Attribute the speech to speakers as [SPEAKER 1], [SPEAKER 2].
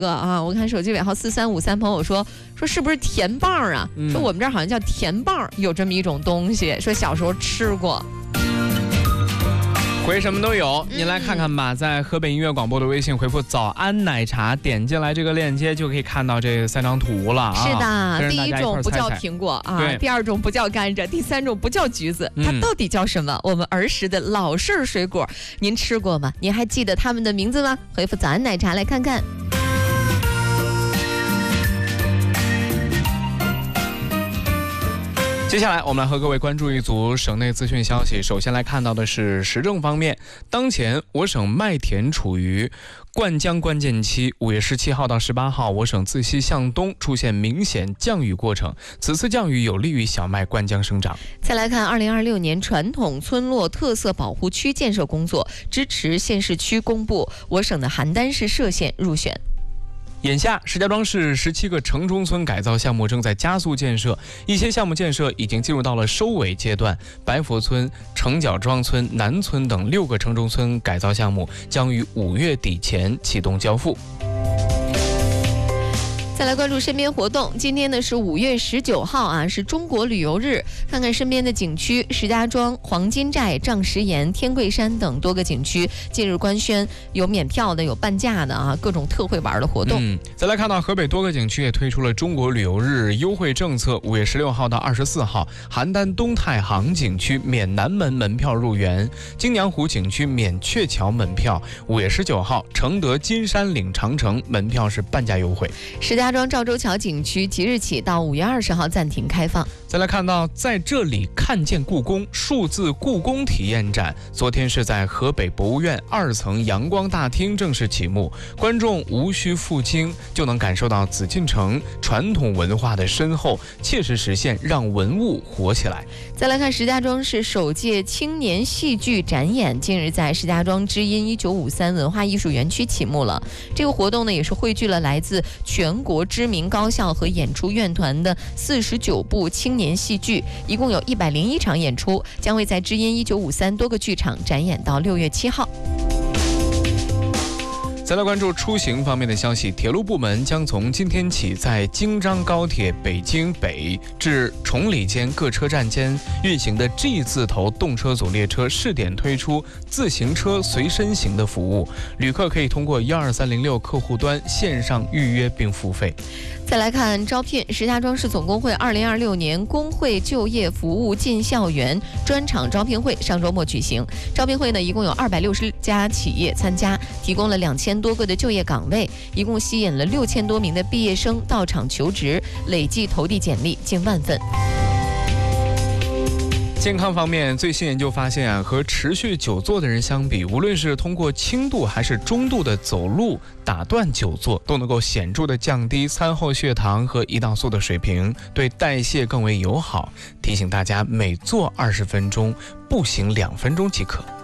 [SPEAKER 1] 我看手机尾号4353朋友说是不是甜棒啊？说我们这儿好像叫甜棒，有这么一种东西，说小时候吃过。
[SPEAKER 2] 回什么都有，您来看看吧。在河北音乐广播的微信回复早安奶茶，点进来这个链接就可以看到这3张图了
[SPEAKER 1] 是的，第一种不叫
[SPEAKER 2] 猜
[SPEAKER 1] 苹果第二种不叫甘蔗，第三种不叫橘子，它到底叫什么？我们儿时的老式水果，您吃过吗？您还记得它们的名字吗？回复早安奶茶来看看。
[SPEAKER 2] 接下来我们来和各位关注一组省内资讯消息。首先来看到的是时政方面，当前我省麦田处于灌浆关键期，5月17号到18号，我省自西向东出现明显降雨过程，此次降雨有利于小麦灌浆生长。
[SPEAKER 1] 再来看2026年传统村落特色保护区建设工作，支持县市区公布我省的邯郸市歙县入选。
[SPEAKER 2] 眼下，石家庄市17个城中村改造项目正在加速建设，一些项目建设已经进入到了收尾阶段。白佛村、城角庄村、南村等6个城中村改造项目将于5月底前启动交付。
[SPEAKER 1] 再来关注身边活动，今天呢是5月19号是中国旅游日，看看身边的景区，石家庄、黄金寨、丈石岩、天桂山等多个景区近日官宣有免票的，有半价的各种特惠玩的活动。
[SPEAKER 2] 再来看到河北多个景区也推出了中国旅游日优惠政策，5月16号到24号，邯郸东太行景区免南门门票入园，京娘湖景区免鹊桥门票，5月19号，承德金山岭长城门票是半价优惠。
[SPEAKER 1] 石家庄赵州桥景区即日起到5月20号暂停开放。
[SPEAKER 2] 再来看到在这里看见故宫数字故宫体验展，昨天是在河北博物院2层阳光大厅正式启幕，观众无需赴京就能感受到紫禁城传统文化的深厚，切实实现让文物活起来。
[SPEAKER 1] 再来看石家庄市首届青年戏剧展演，近日在石家庄知音1953文化艺术园区启幕了。这个活动呢，也是汇聚了来自全国知名高校和演出院团的49部青年戏剧，一共有101场演出，将会在知音1953多个剧场展演到6月7号。
[SPEAKER 2] 再来关注出行方面的消息，铁路部门将从今天起在京张高铁北京北至崇礼间各车站间运行的 G 字头动车组列车试点推出自行车随身行的服务，旅客可以通过12306客户端线上预约并付费。
[SPEAKER 1] 再来看招聘，石家庄市总工会2026年工会就业服务进校园专场招聘会上周末举行。招聘会呢，一共有260家企业参加，提供了2000多个的就业岗位，一共吸引了6000多名的毕业生到场求职，累计投递简历近10000份。
[SPEAKER 2] 健康方面，最新研究发现和持续久坐的人相比，无论是通过轻度还是中度的走路打断久坐，都能够显著的降低餐后血糖和胰岛素的水平，对代谢更为友好。提醒大家，每坐20分钟，步行2分钟即可。